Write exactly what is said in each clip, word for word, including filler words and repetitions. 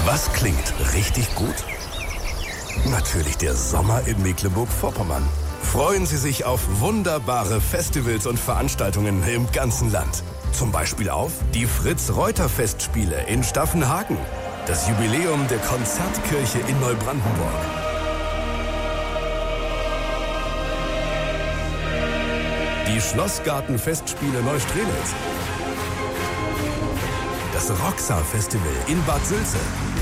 Was klingt richtig gut? Natürlich der Sommer in Mecklenburg-Vorpommern. Freuen Sie sich auf wunderbare Festivals und Veranstaltungen im ganzen Land. Zum Beispiel auf die Fritz-Reuter-Festspiele in Staffenhagen, das Jubiläum der Konzertkirche in Neubrandenburg, die Schlossgarten-Festspiele Neustrelitz, das Roxa-Festival in Bad Sülze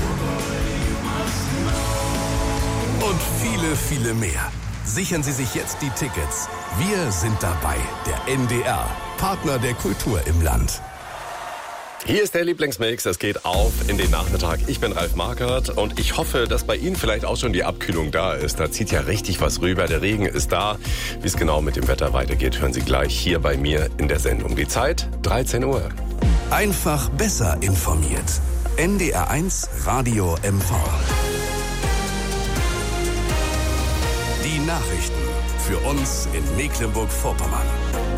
und viele, viele mehr. Sichern Sie sich jetzt die Tickets. Wir sind dabei, der N D R, Partner der Kultur im Land. Hier ist der Lieblingsmix, es geht auf in den Nachmittag. Ich bin Ralf Markert und ich hoffe, dass bei Ihnen vielleicht auch schon die Abkühlung da ist. Da zieht ja richtig was rüber, der Regen ist da. Wie es genau mit dem Wetter weitergeht, hören Sie gleich hier bei mir in der Sendung. Die Zeit, dreizehn Uhr. Einfach besser informiert. N D R eins Radio M V. Die Nachrichten für uns in Mecklenburg-Vorpommern.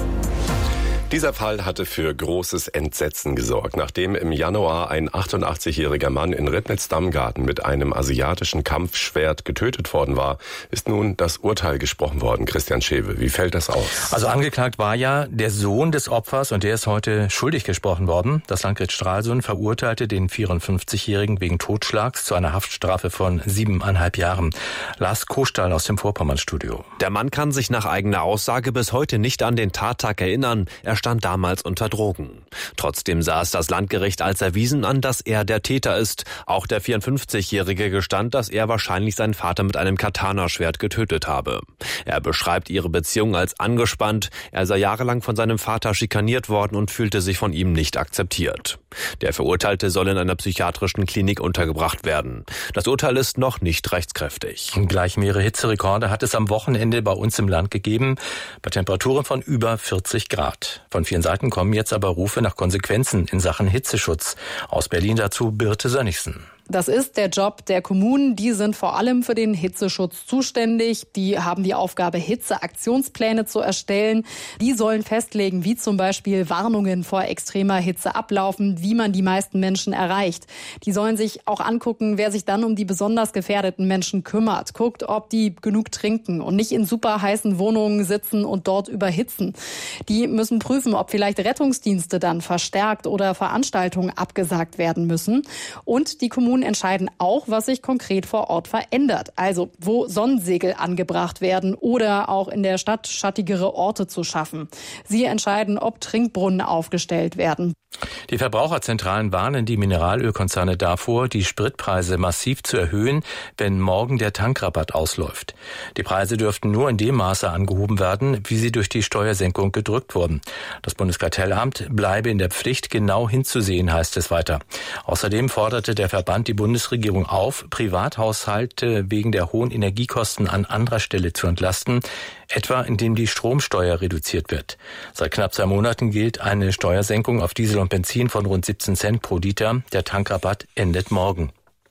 Dieser Fall hatte für großes Entsetzen gesorgt, nachdem im Januar ein achtundachtzigjähriger Mann in Ribnitz-Damgarten mit einem asiatischen Kampfschwert getötet worden war, ist nun das Urteil gesprochen worden. Christian Schewe, wie fällt das aus? Also angeklagt war ja der Sohn des Opfers und der ist heute schuldig gesprochen worden. Das Landgericht Stralsund verurteilte den vierundfünfzigjährigen wegen Totschlags zu einer Haftstrafe von siebeneinhalb Jahren. Lars Kostahl aus dem Vorpommernstudio. Der Mann kann sich nach eigener Aussage bis heute nicht an den Tattag erinnern. Er stand damals unter Drogen. Trotzdem sah es das Landgericht als erwiesen an, dass er der Täter ist. Auch der vierundfünfzigjährige gestand, dass er wahrscheinlich seinen Vater mit einem Katana-Schwert getötet habe. Er beschreibt ihre Beziehung als angespannt. Er sei jahrelang von seinem Vater schikaniert worden und fühlte sich von ihm nicht akzeptiert. Der Verurteilte soll in einer psychiatrischen Klinik untergebracht werden. Das Urteil ist noch nicht rechtskräftig. Gleich mehrere Hitzerekorde hat es am Wochenende bei uns im Land gegeben, bei Temperaturen von über vierzig Grad. Von vielen Seiten kommen jetzt aber Rufe nach Konsequenzen in Sachen Hitzeschutz. Aus Berlin dazu Birte Sönnigsen. Das ist der Job der Kommunen. Die sind vor allem für den Hitzeschutz zuständig. Die haben die Aufgabe, Hitzeaktionspläne zu erstellen. Die sollen festlegen, wie zum Beispiel Warnungen vor extremer Hitze ablaufen, wie man die meisten Menschen erreicht. Die sollen sich auch angucken, wer sich dann um die besonders gefährdeten Menschen kümmert. Guckt, ob die genug trinken und nicht in super heißen Wohnungen sitzen und dort überhitzen. Die müssen prüfen, ob vielleicht Rettungsdienste dann verstärkt oder Veranstaltungen abgesagt werden müssen. Und die Kommunen entscheiden auch, was sich konkret vor Ort verändert. Also wo Sonnensegel angebracht werden oder auch in der Stadt schattigere Orte zu schaffen. Sie entscheiden, ob Trinkbrunnen aufgestellt werden. Die Verbraucherzentralen warnen die Mineralölkonzerne davor, die Spritpreise massiv zu erhöhen, wenn morgen der Tankrabatt ausläuft. Die Preise dürften nur in dem Maße angehoben werden, wie sie durch die Steuersenkung gedrückt wurden. Das Bundeskartellamt bleibe in der Pflicht, genau hinzusehen, heißt es weiter. Außerdem forderte der Verband die Bundesregierung auf, Privathaushalte wegen der hohen Energiekosten an anderer Stelle zu entlasten, etwa indem die Stromsteuer reduziert wird. Seit knapp zwei Monaten gilt eine Steuersenkung auf Diesel und Benzin von rund siebzehn Cent pro Liter. Der Tankrabatt endet morgen.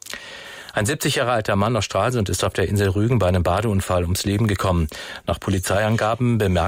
Ein siebzig Jahre alter Mann aus Stralsund ist auf der Insel Rügen bei einem Badeunfall ums Leben gekommen. Nach Polizeiangaben bemerkte